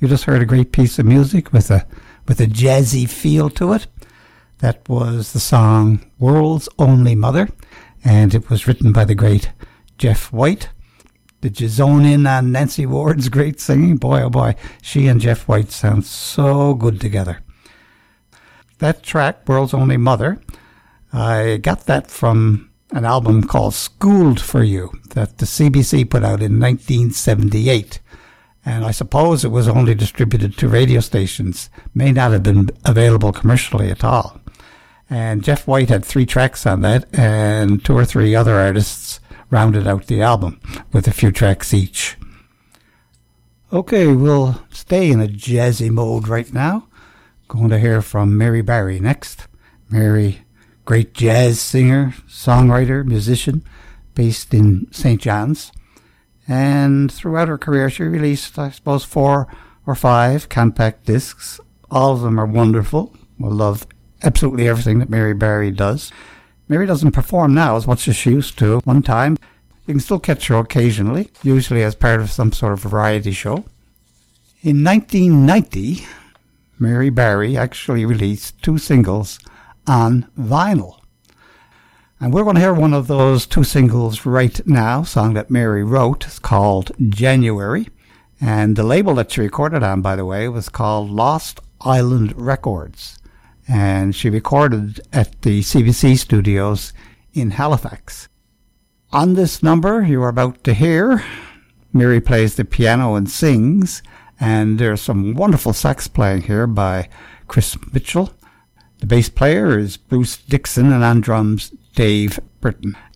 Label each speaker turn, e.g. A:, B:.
A: You just heard a great piece of music with a jazzy feel to it. That was the song World's Only Mother, and it was written by the great Jeff White. Did you zone in on Nancy Ward's great singing? Boy, oh boy, she and Jeff White sound so good together. That track, World's Only Mother, I got that from an album called Schooled for You that the CBC put out in 1978. And I suppose it was only distributed to radio stations, may not have been available commercially at all. And Jeff White had 3 tracks on that, and 2 or 3 other artists rounded out the album with a few tracks each. Okay, we'll stay in a jazzy mode right now. Going to hear from Mary Barry next. Mary, great jazz singer, songwriter, musician, based in St. John's. And throughout her career, she released, I suppose, 4 or 5 compact discs. All of them are wonderful. We'll love absolutely everything that Mary Barry does. Mary doesn't perform now as much as she used to one time. You can still catch her occasionally, usually as part of some sort of variety show. In 1990, Mary Barry actually released 2 singles on vinyl. And we're going to hear one of those 2 singles right now, a song that Mary wrote. It's called January. And the label that she recorded on, by the way, was called Lost Island Records. And she recorded at the CBC studios in Halifax. On this number you are about to hear, Mary plays the piano and sings, and there's some wonderful sax playing here by Chris Mitchell. The bass player is Bruce Dixon, and on drums, Dave Britton.